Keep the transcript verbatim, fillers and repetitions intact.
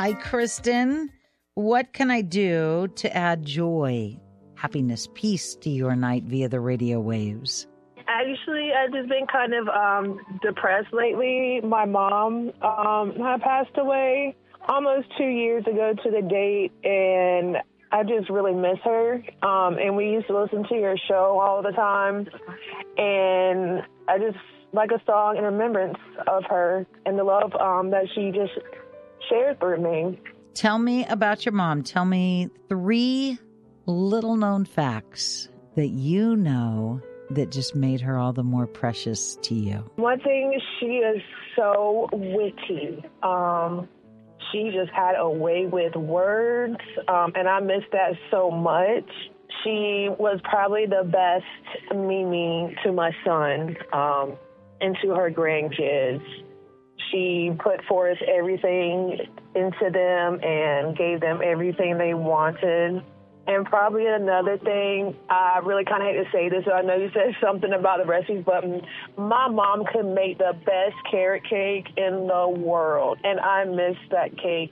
Hi, Kristen. What can I do to add joy, happiness, peace to your night via the radio waves? Actually, I've just been kind of um, depressed lately. My mom um, had passed away almost two years ago to the date, and I just really miss her. Um, and we used to listen to your show all the time, and I just like a song in remembrance of her and the love um, that she just shared through me. Tell me about your mom. Tell me three little-known facts that you know that just made her all the more precious to you. One thing, she is so witty. Um, she just had a way with words, um, and I miss that so much. She was probably the best Mimi to my son um, and to her grandkids. She put forth everything into them and gave them everything they wanted. And probably another thing, I really kind of hate to say this, so I know you said something about the recipes, but my mom could make the best carrot cake in the world, and I miss that cake